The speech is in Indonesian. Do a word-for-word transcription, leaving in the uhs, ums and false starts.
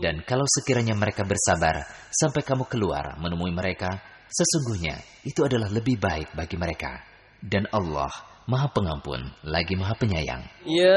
Dan kalau sekiranya mereka bersabar sampai kamu keluar menemui mereka, sesungguhnya itu adalah lebih baik bagi mereka. Dan Allah Maha Pengampun lagi Maha Penyayang. Ya